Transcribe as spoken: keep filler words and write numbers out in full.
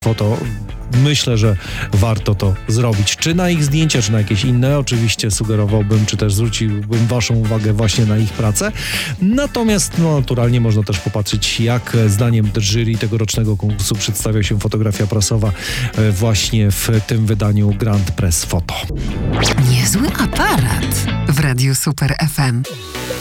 Foto. Myślę, że warto to zrobić. Czy na ich zdjęcia, czy na jakieś inne. Oczywiście sugerowałbym, czy też zwróciłbym waszą uwagę właśnie na ich pracę. Natomiast no, naturalnie można też popatrzeć, jak zdaniem jury tegorocznego konkursu przedstawia się fotografia prasowa właśnie w tym wydaniu Grand Press Photo. Niezły aparat w Radiu Super F M.